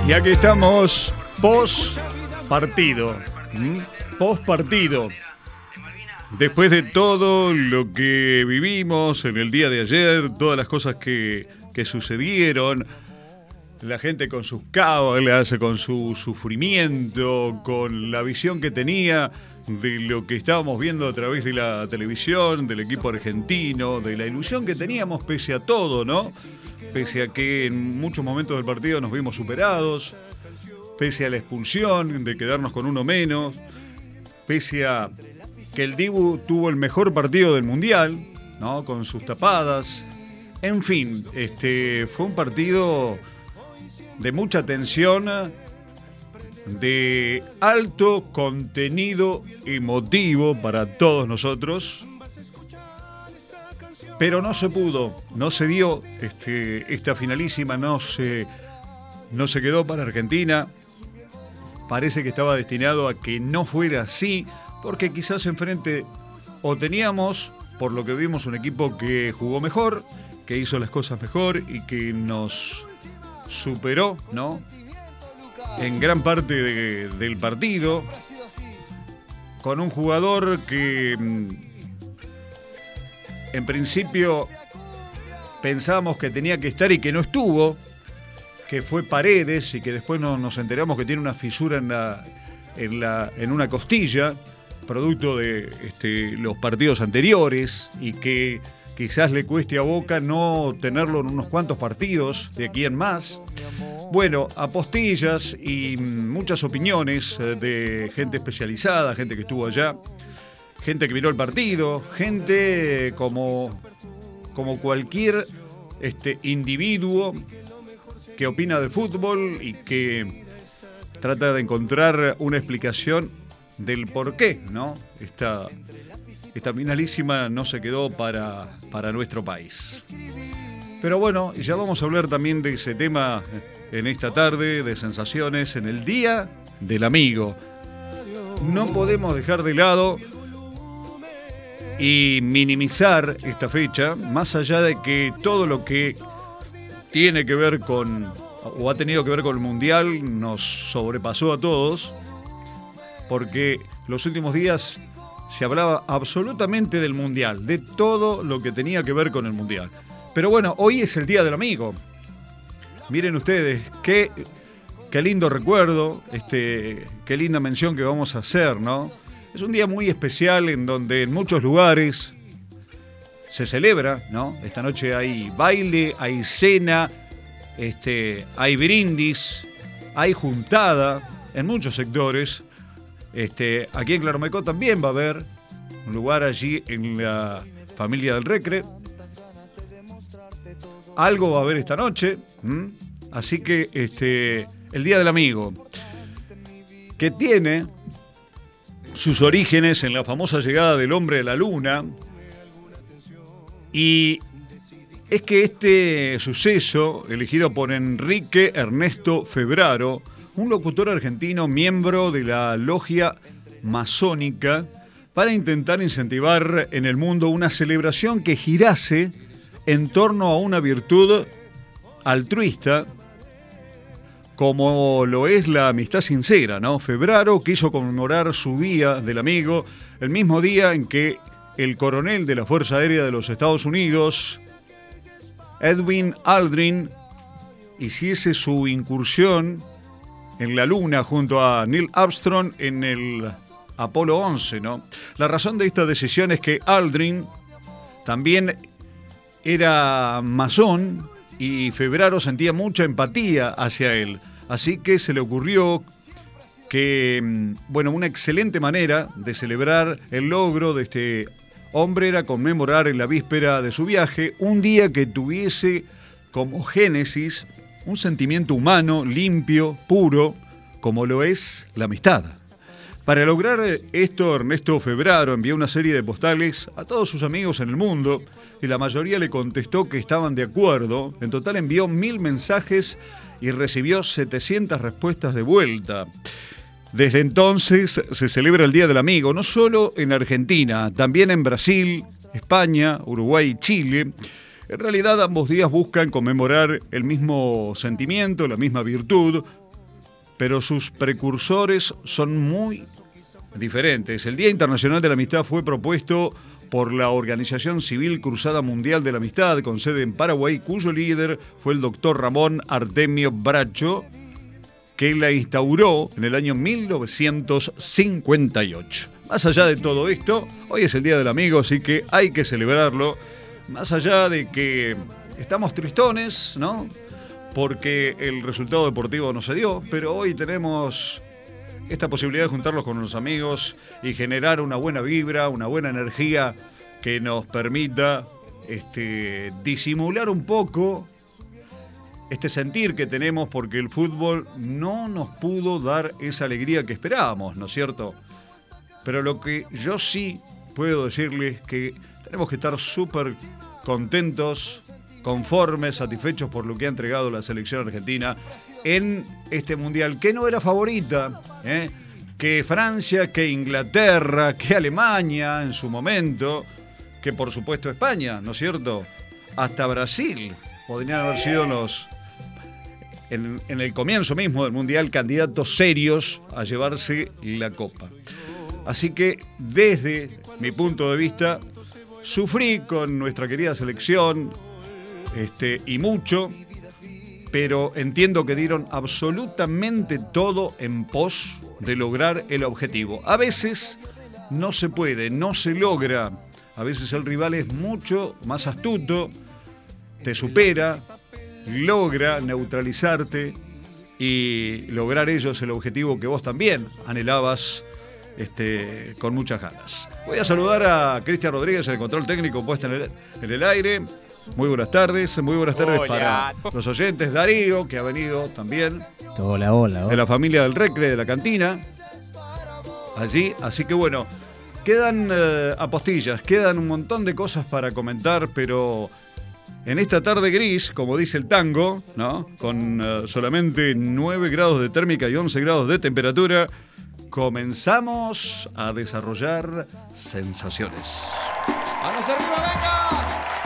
Y aquí estamos, post partido. Post partido. Después de todo lo que vivimos en el día de ayer, todas las cosas que sucedieron, la gente con sus cábalas, con su sufrimiento, con la visión que tenía de lo que estábamos viendo a través de la televisión, del equipo argentino, de la ilusión que teníamos pese a todo, ¿no? Pese a que en muchos momentos del partido nos vimos superados, pese a la expulsión de quedarnos con uno menos, pese a que el Dibu tuvo el mejor partido del Mundial, ¿no? Con sus tapadas. En fin, fue un partido de mucha tensión, de alto contenido emotivo para todos nosotros. Pero no se pudo, no se dio, esta finalísima no se quedó para Argentina. Parece que estaba destinado a que no fuera así, porque quizás enfrente o teníamos, por lo que vimos, un equipo que jugó mejor, que hizo las cosas mejor y que nos superó, ¿no? En gran parte del partido, con un jugador que en principio pensábamos que tenía que estar y que no estuvo, que fue Paredes, y que después nos enteramos que tiene una fisura en una costilla, producto de los partidos anteriores, y que quizás le cueste a Boca no tenerlo en unos cuantos partidos de aquí en más. Bueno, apostillas y muchas opiniones de gente especializada, gente que estuvo allá, gente que miró el partido, gente como cualquier individuo que opina de fútbol y que trata de encontrar una explicación del por qué, ¿no? Esta finalísima no se quedó para nuestro país. Pero bueno, ya vamos a hablar también de ese tema en esta tarde, de sensaciones en el Día del Amigo. No podemos dejar de lado y minimizar esta fecha, más allá de que todo lo que tiene que ver con, o ha tenido que ver con el Mundial, nos sobrepasó a todos, porque los últimos días se hablaba absolutamente del Mundial, de todo lo que tenía que ver con el Mundial. Pero bueno, hoy es el Día del Amigo. Miren ustedes, qué lindo recuerdo, qué linda mención que vamos a hacer, ¿no? Es un día muy especial en donde en muchos lugares se celebra, ¿no? Esta noche hay baile, hay cena, hay brindis, hay juntada en muchos sectores. Aquí en Claromecó también va a haber un lugar allí en la familia del Recre. Algo va a haber esta noche. Así que el Día del Amigo, que tiene sus orígenes en la famosa llegada del hombre a la luna. Y es que este suceso, elegido por Enrique Ernesto Febraro, un locutor argentino miembro de la logia masónica, para intentar incentivar en el mundo una celebración que girase en torno a una virtud altruista, como lo es la amistad sincera, ¿no? Febraro quiso conmemorar su Día del Amigo, el mismo día en que el coronel de la Fuerza Aérea de los Estados Unidos, Edwin Aldrin, hiciese su incursión en la Luna junto a Neil Armstrong en el Apolo 11, ¿no? La razón de esta decisión es que Aldrin también era masón y Febraro sentía mucha empatía hacia él. Así que se le ocurrió que, una excelente manera de celebrar el logro de este hombre era conmemorar en la víspera de su viaje un día que tuviese como génesis un sentimiento humano, limpio, puro, como lo es la amistad. Para lograr esto, Ernesto Febraro envió una serie de postales a todos sus amigos en el mundo y la mayoría le contestó que estaban de acuerdo. En total envió 1000 mensajes y recibió 700 respuestas de vuelta. Desde entonces se celebra el Día del Amigo, no solo en Argentina, también en Brasil, España, Uruguay y Chile. En realidad ambos días buscan conmemorar el mismo sentimiento, la misma virtud, pero sus precursores son muy diferentes. El Día Internacional de la Amistad fue propuesto por la Organización Civil Cruzada Mundial de la Amistad, con sede en Paraguay, cuyo líder fue el doctor Ramón Artemio Bracho, que la instauró en el año 1958. Más allá de todo esto, hoy es el Día del Amigo, así que hay que celebrarlo. Más allá de que estamos tristones, ¿no? Porque el resultado deportivo no se dio, pero hoy tenemos esta posibilidad de juntarlos con los amigos y generar una buena vibra, una buena energía que nos permita disimular un poco este sentir que tenemos, porque el fútbol no nos pudo dar esa alegría que esperábamos, ¿no es cierto? Pero lo que yo sí puedo decirles es que tenemos que estar súper contentos, conformes, satisfechos por lo que ha entregado la selección argentina en este mundial, que no era favorita, que Francia, que Inglaterra, que Alemania en su momento, que por supuesto España, ¿no es cierto? Hasta Brasil podrían haber sido en el comienzo mismo del mundial candidatos serios a llevarse la copa. Así que desde mi punto de vista sufrí con nuestra querida selección y mucho, pero entiendo que dieron absolutamente todo en pos de lograr el objetivo. A veces no se puede, no se logra. A veces el rival es mucho más astuto, te supera, logra neutralizarte y lograr ellos el objetivo que vos también anhelabas con muchas ganas. Voy a saludar a Cristian Rodríguez, el control técnico puesto en el aire. Muy buenas tardes para los oyentes. Darío, que ha venido también. Hola. De la familia del Recre, de la cantina. Allí, así que bueno, quedan apostillas, quedan un montón de cosas para comentar, pero en esta tarde gris, como dice el tango, ¿no? Con solamente 9 grados de térmica y 11 grados de temperatura, comenzamos a desarrollar sensaciones. ¡Manos arriba, venga!